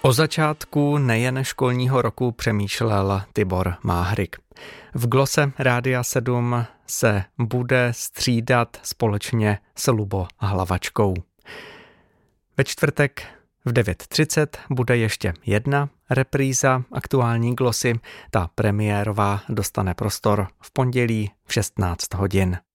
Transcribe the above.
O začátku nejen školního roku přemýšlel Tibor Máhrik. V glose Rádia 7 se bude střídat společně s Lubo Hlavačkou. Ve čtvrtek v 9:30 bude ještě jedna repríza aktuální glosy. Ta premiérová dostane prostor v pondělí v 16 hodin.